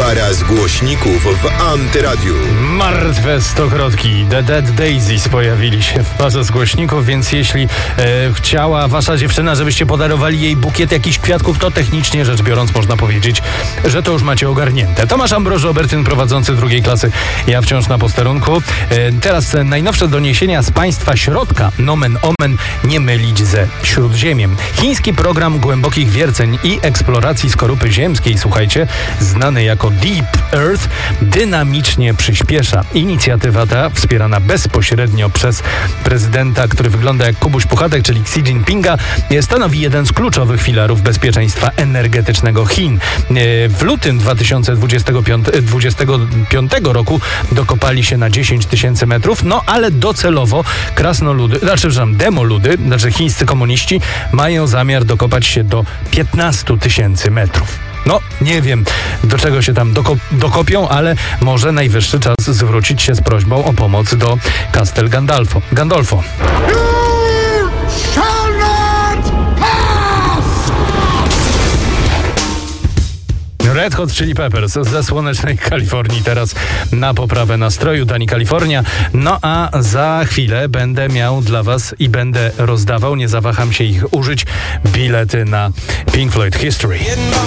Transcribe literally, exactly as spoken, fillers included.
Para z głośników w Antyradiu. Martwe stokrotki, The Dead Daisies pojawili się w parze z głośników, więc jeśli e, chciała wasza dziewczyna, żebyście podarowali jej bukiet jakichś kwiatków, to technicznie rzecz biorąc można powiedzieć, że to już macie ogarnięte. Tomasz Ambroży Obertyn, prowadzący drugiej klasy, ja wciąż na posterunku. E, teraz najnowsze doniesienia z państwa środka, nomen omen, nie mylić ze Śródziemiem. Chiński program głębokich wierceń i eksploracji skorupy ziemskiej, słuchajcie, znany jako Deep Earth, dynamicznie przyspiesza. Inicjatywa ta, wspierana bezpośrednio przez prezydenta, który wygląda jak Kubuś Puchatek, czyli Xi Jinpinga, stanowi jeden z kluczowych filarów bezpieczeństwa energetycznego Chin. W lutym dwa tysiące dwudziestego piątego roku dokopali się na dziesięć tysięcy metrów, no ale docelowo krasnoludy, znaczy, przepraszam, demoludy, znaczy chińscy komuniści, mają zamiar dokopać się do piętnastu tysięcy metrów. No, nie wiem, do czego się tam doko- dokopią, ale może najwyższy czas zwrócić się z prośbą o pomoc do Castel Gandolfo. Gandolfo. Red Hot Chili Peppers ze słonecznej Kalifornii teraz na poprawę nastroju. Dani Kalifornia. No a za chwilę będę miał dla was i będę rozdawał, nie zawaham się ich użyć, bilety na Pink Floyd History.